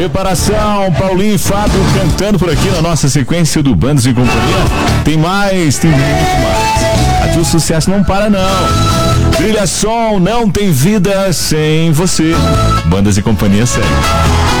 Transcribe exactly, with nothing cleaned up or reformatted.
Reparação, Paulinho e Fábio cantando por aqui na nossa sequência do Bandas e Companhia. Tem mais, tem muito mais. Aqui o sucesso não para não. Trilha som, não tem vida sem você. Bandas e Companhia segue.